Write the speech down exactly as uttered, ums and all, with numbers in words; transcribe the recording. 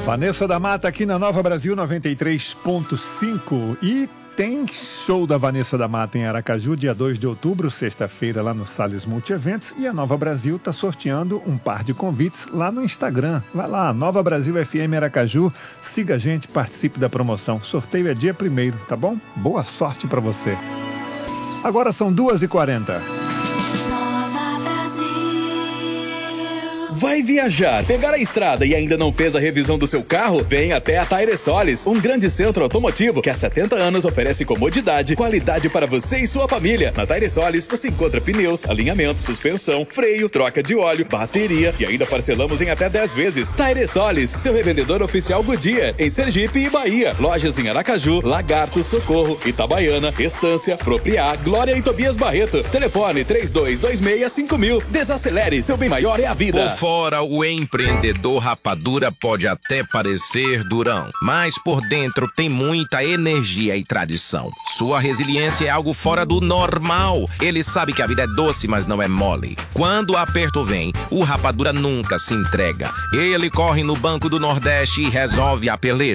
Vanessa da Mata aqui na Nova Brasil noventa e três ponto cinco. E tem show da Vanessa da Mata em Aracaju, dia dois de outubro, sexta-feira, lá no Salles Multieventos. E a Nova Brasil está sorteando um par de convites lá no Instagram. Vai lá, Nova Brasil F M Aracaju. Siga a gente, participe da promoção. Sorteio é dia primeiro, tá bom? Boa sorte para você. Agora são duas e quarenta. Vai viajar, pegar a estrada e ainda não fez a revisão do seu carro? Vem até a Tire Solis, um grande centro automotivo que há setenta anos oferece comodidade e qualidade para você e sua família. Na Tire Solis você encontra pneus, alinhamento, suspensão, freio, troca de óleo, bateria e ainda parcelamos em até dez vezes. Tire Solis, seu revendedor oficial Goodyear, em Sergipe e Bahia. Lojas em Aracaju, Lagarto, Socorro, Itabaiana, Estância, Propriá, Glória e Tobias Barreto. Telefone três dois dois seis cinco mil. Desacelere, seu bem maior é a vida. Fora, o empreendedor rapadura pode até parecer durão, mas por dentro tem muita energia e tradição. Sua resiliência é algo fora do normal. Ele sabe que a vida é doce, mas não é mole. Quando o aperto vem, o rapadura nunca se entrega. Ele corre no Banco do Nordeste e resolve a peleja.